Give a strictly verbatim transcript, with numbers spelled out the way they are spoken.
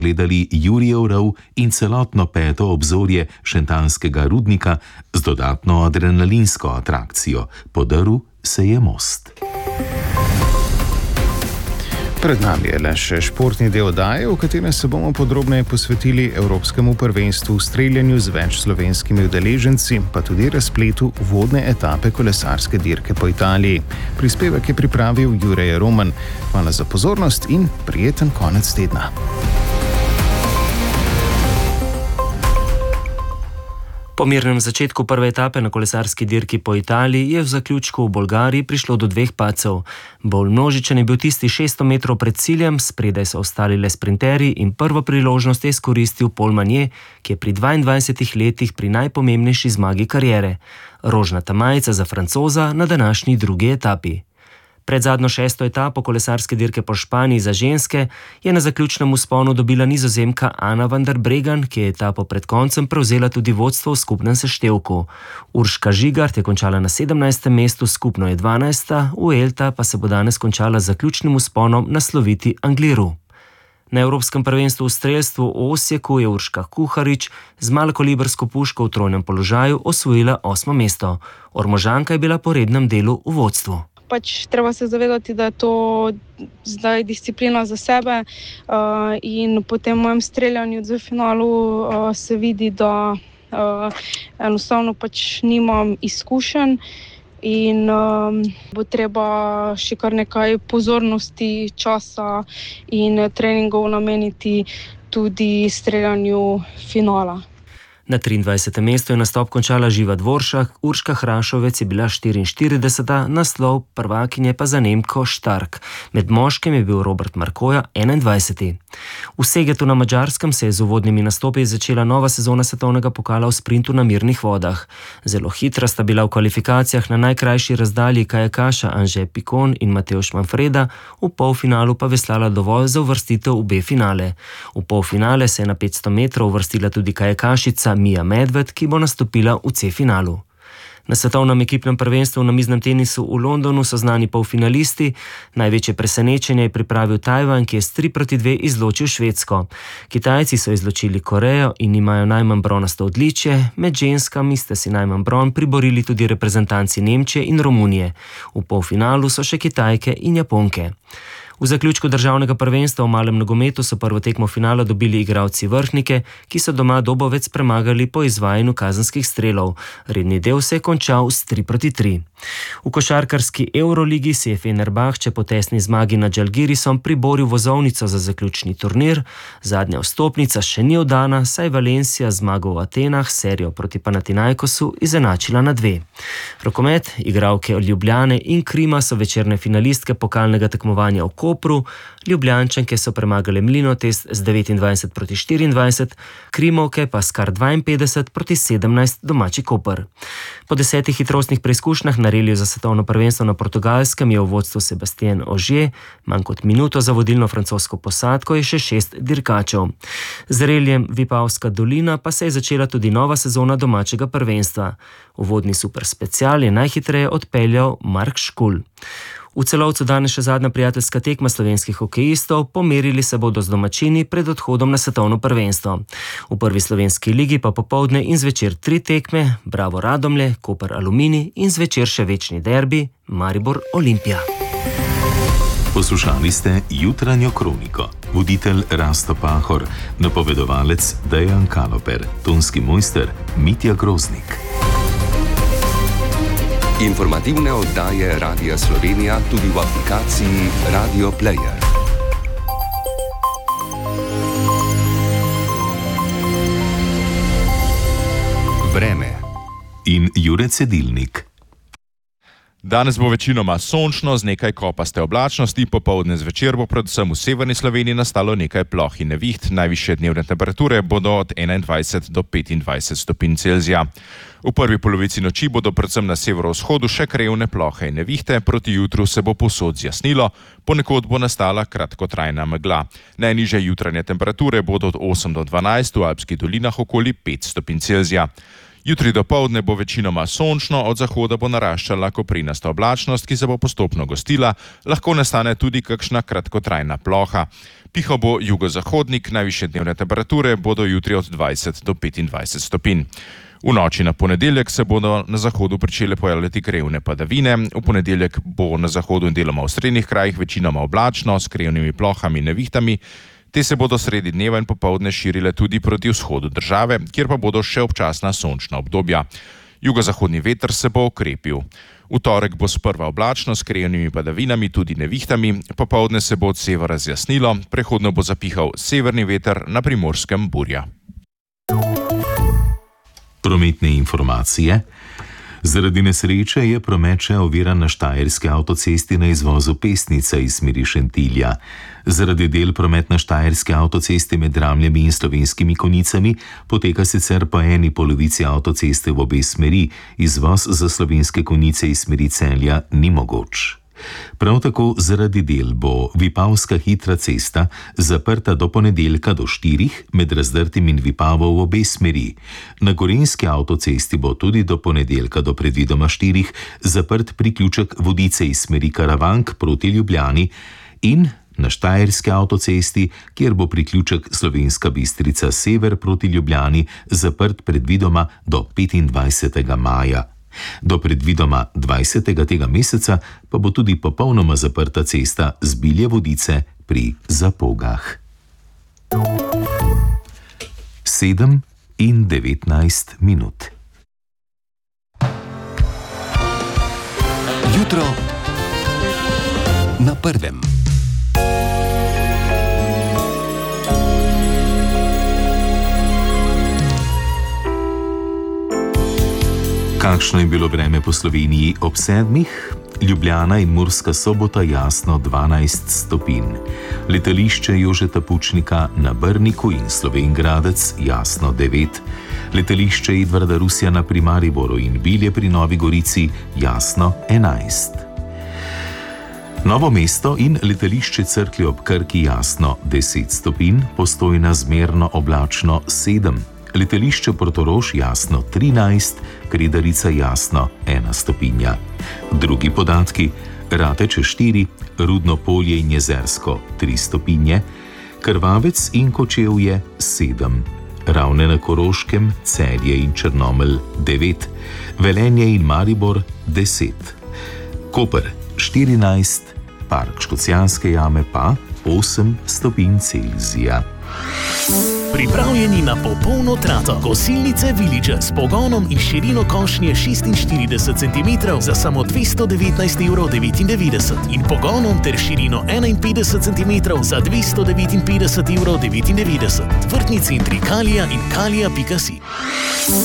gledali Jurijev rov in celotno peto obzorje Šentanskega rudnika z dodatno adrenalinsko atrakcijo. Podrl se je most. Pred nami je le še športni del oddaje, v katerem se bomo podrobneje posvetili Evropskemu prvenstvu v streljanju z več slovenskimi udeleženci, pa tudi razpletu vodne etape kolesarske dirke po Italiji. Prispevek je pripravil Jure Roman. Hvala za pozornost in prijeten konec tedna. Po mirnem začetku prve etape na kolesarski dirki po Italiji je v zaključku v Bolgariji prišlo do dveh padcev. Bolj množičen je bil tisti šeststo metrov pred ciljem, spredaj so ostali le sprinterji in prvo priložnost je izkoristil Paul Magnier, ki je pri dvaindvajsetih letih pri najpomembnejši zmagi kariere. Rožnata majica za Francoza na današnji drugi etapi. Pred zadnjo šesto etapo kolesarske dirke po Španiji za ženske je na zaključnem vzponu dobila Nizozemka Ana van der Breggen, ki je etapo pred koncem prevzela tudi vodstvo v skupnem seštevku. Urška Žigart je končala na sedemnajstem mestu, skupno je dvanajsta, Vuelta pa se bo danes končala z zaključnim vzponom na sloviti Angliru. Na Evropskem prvenstvu v strelstvu v Osijeku je Urška Kuharič z malokalibrsko puško v trojnem položaju osvojila osmo mesto. Ormožanka je bila po rednem delu v vodstvu. Pač treba se zavedati, da je to zdaj disciplina za sebe uh, in po tem mojem streljanju v finalu uh, se vidi, da uh, enostavno pač nimam izkušenj in um, bo treba še kar nekaj pozornosti, časa in treningov nameniti tudi streljanju finala. Na triindvajsetem mestu je nastop končala Živa Dvoršak, Urška Hrašovec je bila štiriinštirideseta, naslov prvakinje pa za Nemko Stark. Med moškim je bil Robert Markoja enaindvajseti. V Segetu na Madžarskem se je z uvodnimi nastopi začela nova sezona svetovnega pokala v sprintu na mirnih vodah. Zelo hitra sta bila v kvalifikacijah na najkrajši razdalji kajakaša Anže Pikon in Matevž Manfreda, v polfinalu pa veslala dovolj za uvrstitev v B-finale. V polfinale se je na petsto metrov uvrstila tudi kajakašica Mija Medved, ki bo nastopila v C-finalu. Na svetovnem ekipnem prvenstvu v namiznem tenisu v Londonu so znani polfinalisti. Največje presenečenje je pripravil Tajvan, ki je s tri proti dve izločil Švedsko. Kitajci so izločili Korejo in imajo najmanj bronasto odličje, med ženskami sta si najmanj bron priborili tudi reprezentanci Nemčije in Romunije. V polfinalu so še Kitajke in Japonke. V zaključku državnega prvenstva v malem nogometu so prvo tekmo finala dobili igralci Vrhnike, ki so doma Dobovec premagali po izvajanju kazenskih strelov. Redni del se je končal s tri proti tri. V košarkarski Euroligi si je Fenerbahče po tesni zmagi nad Žalgirisom priboril vozovnico za zaključni turnir. Zadnja vstopnica še ni oddana, saj Valencia zmago v Atenah serijo proti Panathinaikosu izenačila na dve. Rokomet, igralke Ljubljane in Krima so večerne finalistke pokalnega tekmovanja v Kopru, Ljubljančanke so premagale Mlinotest z devetindvajset proti štiriindvajset, Krimovke pa s kar dvainpetdeset proti sedemnajst domači Koper. Po desetih hitrostnih preizkušnjah na reliju za svetovno prvenstvo na Portugalskem je v vodstvu Sebastien Ogier, manj kot minuto za vodilno francosko posadko je še šest dirkačev. Z relijem Vipavska dolina pa se je začela tudi nova sezona domačega prvenstva. Uvodni super special je najhitreje odpeljal Mark Škul. V Celovcu danes še zadnja prijateljska tekma slovenskih hokejistov, pomerili se bodo z domačini pred odhodom na svetovno prvenstvo. V prvi slovenski ligi pa popoldne in zvečer tri tekme, Bravo Radomlje, Koper Aluminij in zvečer še večni derbi, Maribor Olimpija. Poslušali ste jutranjo kroniko. Voditelj Rasto Pahor, napovedovalec Dejan Kaloper, tonski mojster Mitja Groznik. Informativne oddaje Radia Slovenija tudi v aplikaciji Radio Player. Vreme in Jure Cedilnik. Danes bo večinoma sončno z nekaj kopaste oblačnosti, popoldne zvečer bo predvsem v severni Sloveniji nastalo nekaj ploh in neviht, najvišje dnevne temperature bodo od enaindvajset do petindvajset stopinj Celzija. V prvi polovici noči bodo predvsem na severovzhodu še krajevne plohe in nevihte, proti jutru se bo povsod zjasnilo, ponekod bo nastala kratkotrajna megla. Najnižje jutranje temperature bodo od osem do dvanajst, v Alpskih dolinah okoli pet stopinj Celzija. Jutri dopoldne bo večinoma sončno, od zahoda bo naraščala koprinasta oblačnost, ki se bo postopno gostila, lahko nastane tudi kakšna kratkotrajna ploha. Pihal bo jugozahodnik, najvišje dnevne temperature bodo jutri od dvajset do petindvajset stopinj. V noči na ponedeljek se bodo na zahodu pričele pojavljati krevne padavine. V ponedeljek bo na zahodu in deloma v srednjih krajih večinoma oblačno s krevnimi plohami in nevihtami. Te se bodo sredi dneva in popoldne širile tudi proti vzhodu države, kjer pa bodo še občasna sončna obdobja. Jugozahodni veter se bo okrepil. V torek bo sprva oblačno s krevnimi padavinami, tudi nevihtami, popoldne se bo od severa razjasnilo, prehodno bo zapihal severni veter, na Primorskem burja. Prometne informacije. Zaradi nesreče je promet še oviran na štajerski avtocesti na izvozu Pesnica iz smeri Šentilja. Zaradi del promet na štajerski avtocesti med Dramljami in Slovenskimi Konjicami poteka sicer po eni polovici avtoceste v obe smeri, izvoz za Slovenske Konjice iz smeri Celja ni mogoč. Prav tako zaradi del bo Vipavska hitra cesta zaprta do ponedeljka do štirih med Razdrtim in Vipavo v obe smeri. Na Gorenjski avtocesti bo tudi do ponedeljka do predvidoma štirih zaprt priključek Vodice iz smeri Karavank proti Ljubljani in na štajerski avtocesti, kjer bo priključek Slovenska Bistrica sever proti Ljubljani zaprt predvidoma do petindvajsetega maja. Do predvidoma dvajsetega tega meseca pa bo tudi popolnoma zaprta cesta z Bilje Vodice pri Zapogah. sedem in devetnajst minut. Jutro na prvem. Kakšno je bilo vreme po Sloveniji ob sedmih? Ljubljana in Murska Sobota jasno dvanajst stopinj. Letališče Jožeta Pučnika na Brniku in Slovenj Gradec jasno devet. Letališče Edvarda Rusjana pri Mariboru in Bilje pri Novi Gorici jasno enajst. Novo mesto in letališče Cerklje ob Krki jasno deset stopinj, Postojna zmerno oblačno sedem. Letališče Portorož jasno trinajst, Kredarica jasno ena stopinja. Drugi podatki: Rateče štiri, Rudno Polje in Jezersko tri stopinje, Krvavec in Kočevje sedem, Ravne na Koroškem, Celje in Črnomelj devet, Velenje in Maribor deset, Koper štirinajst, Park Škocjanske jame pa osem stopinj Celzija. Pripravljeni na popolno trato. Kosilnice Village s pogonom in širino košnje šestinštirideset centimetrov za samo dvesto devetnajst evrov devetindevetdeset in pogonom ter širino enainpetdeset centimetrov za dvesto devetinpetdeset evrov devetindevetdeset. Vrtni centri Kalija in kalija pika si.